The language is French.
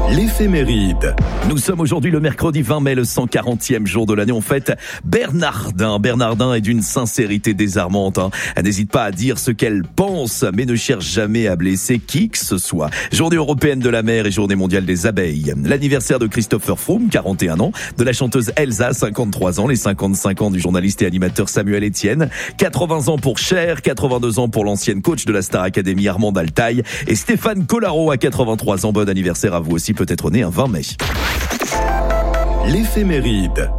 L'éphéméride. Nous sommes aujourd'hui le mercredi 20 mai, le 140e jour de l'année. On fête Bernardin. Bernardin est d'une sincérité désarmante. Elle n'hésite pas à dire ce qu'elle pense, mais ne cherche jamais à blesser qui que ce soit. Journée européenne de la mer et journée mondiale des abeilles. L'anniversaire de Christopher Froome, 41 ans, de la chanteuse Elsa, 53 ans, les 55 ans du journaliste et animateur Samuel Etienne, 80 ans pour Cher, 82 ans pour l'ancienne coach de la Star Academy Armande Altaï et Stéphane Collaro à 83 ans. Bon anniversaire à vous aussi, peut-être né un 20 mai. L'éphéméride.